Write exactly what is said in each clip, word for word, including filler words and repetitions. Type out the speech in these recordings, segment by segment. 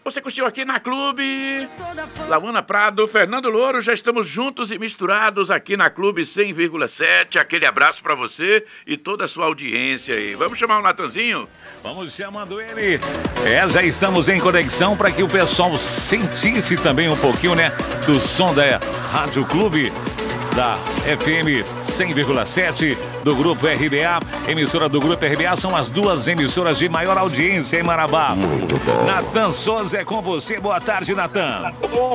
Você curtiu aqui na Clube. Lauana Prado, Fernando Louro, já estamos juntos e misturados aqui na Clube cem vírgula sete. Aquele abraço pra você e toda a sua audiência aí. Vamos chamar o Natanzinho? Vamos chamando ele. É, já estamos em conexão para que o pessoal sentisse também um pouquinho, né, do som da Rádio Clube, da F M cem vírgula sete, do Grupo R B A, emissora do Grupo R B A, são as duas emissoras de maior audiência em Marabá. Muito bom. Natan Souza é com você, boa tarde, Natan.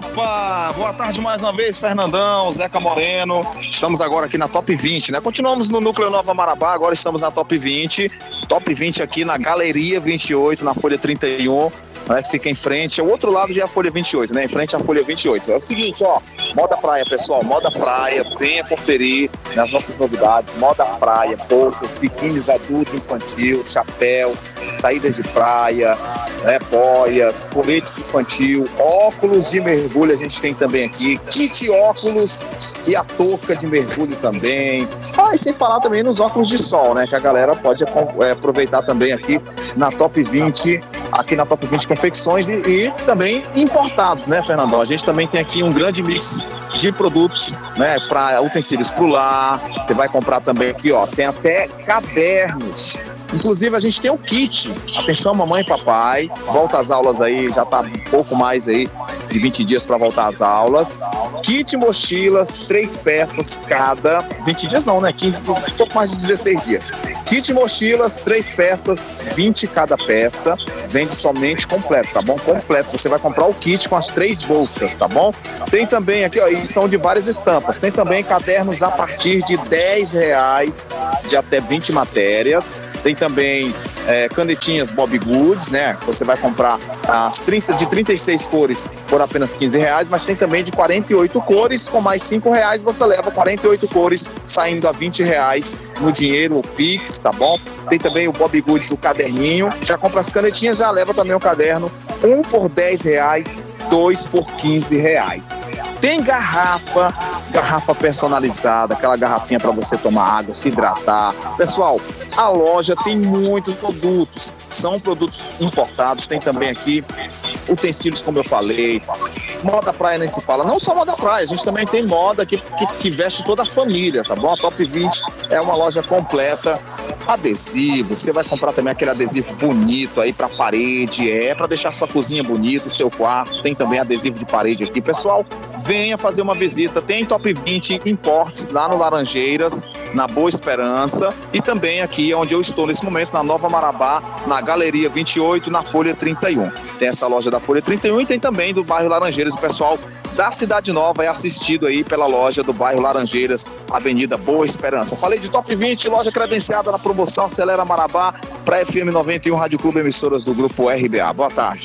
Opa, boa tarde mais uma vez, Fernandão, Zeca Moreno. Estamos agora aqui na Top vinte, né? Continuamos no Núcleo Nova Marabá, agora estamos na Top vinte. Top vinte aqui na Galeria vinte e oito, na Folha trinta e um. Né, que fica em frente, ao outro lado já é a Folha vinte e oito, né? Em frente à Folha vinte e oito. É o seguinte, ó, Moda Praia, pessoal, Moda Praia, venha conferir nas nossas novidades, Moda Praia, bolsas, biquínis adulto, infantil, chapéus, saídas de praia, né, boias, coletes infantil, óculos de mergulho a gente tem também aqui, kit óculos e a touca de mergulho também. Ah, e sem falar também nos óculos de sol, né? Que a galera pode é, aproveitar também aqui na Top vinte, aqui na Top vinte Confecções e, e também importados, né, Fernandão? A gente também tem aqui um grande mix de produtos, né, para utensílios pro lar. Você vai comprar também aqui, ó, tem até cadernos. Inclusive a gente tem um kit. Atenção, mamãe e papai. Volta às aulas aí, já tá um pouco mais aí de vinte dias para voltar às aulas. Kit mochilas, três peças cada. vinte dias não, né? quinze, um pouco mais de dezesseis dias. Kit mochilas, três peças, vinte cada peça. Vende somente completo, tá bom? Completo. Você vai comprar o kit com as três bolsas, tá bom? Tem também aqui, ó, e são de várias estampas. Tem também cadernos a partir de dez reais, de até vinte matérias. Tem também é, canetinhas Bob Goods, né? Você vai comprar as trinta, de trinta e seis cores por apenas quinze reais, mas tem também de quarenta e oito cores, com mais cinco reais você leva quarenta e oito cores, saindo a vinte reais no dinheiro, o Pix, tá bom? Tem também o Bob Goods, o caderninho. Já compra as canetinhas, já leva também o caderno, um por dez reais, dois por quinze reais. Tem garrafa, garrafa personalizada, aquela garrafinha para você tomar água, se hidratar. Pessoal, a loja tem muitos produtos, são produtos importados, tem também aqui utensílios, como eu falei, moda praia nem se fala, não só moda praia, a gente também tem moda que, que, que veste toda a família, tá bom? A Top vinte é uma loja completa, adesivo, você vai comprar também aquele adesivo bonito aí pra parede, é pra deixar sua cozinha bonita, o seu quarto, tem também adesivo de parede aqui. Pessoal, venha fazer uma visita, tem Top vinte Imports lá no Laranjeiras, na Boa Esperança, e também aqui onde eu estou nesse momento, na Nova Marabá, na Galeria vinte e oito, na Folha trinta e um. Tem essa loja da Folha trinta e um e tem também do bairro Laranjeiras. O pessoal da Cidade Nova é assistido aí pela loja do bairro Laranjeiras, Avenida Boa Esperança. Falei de Top vinte, loja credenciada na promoção Acelera Marabá, para F M noventa e um, Rádio Clube, emissoras do Grupo R B A. Boa tarde.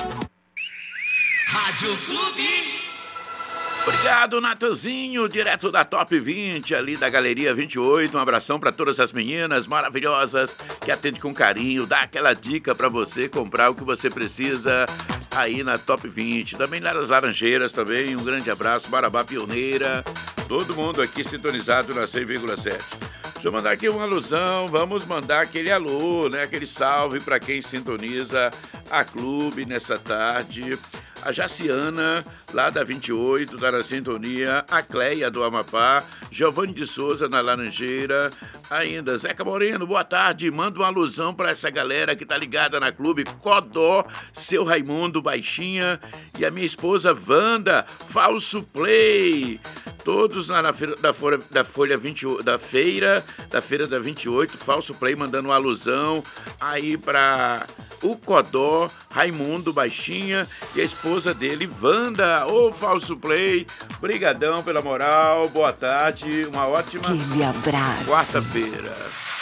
Rádio Clube. Obrigado, Natanzinho, direto da Top vinte, ali da Galeria vinte e oito. Um abração para todas as meninas maravilhosas que atendem com carinho, dá aquela dica para você comprar o que você precisa aí na Top vinte. Também lá nas Laranjeiras também, um grande abraço, Marabá Pioneira, todo mundo aqui sintonizado na cem vírgula sete. Deixa eu mandar aqui uma alusão, vamos mandar aquele alô, né, aquele salve para quem sintoniza a Clube nessa tarde. A Jaciana, lá da vinte e oito, tá na sintonia. A Cleia, do Amapá. Giovanni de Souza, na Laranjeira. Ainda, Zeca Moreno, boa tarde. Manda uma alusão pra essa galera que tá ligada na Clube. Codó, seu Raimundo, Baixinha. E a minha esposa, Wanda, Falso Play. Todos lá na feira da Folha, da Folha vinte e oito, da feira, da feira da vinte e oito, Falso Play, mandando uma alusão aí pra o Codó, Raimundo, Baixinha, e a esposa dele, Wanda, ô Falso Play, brigadão pela moral, boa tarde, uma ótima Aquele abraço. quarta-feira.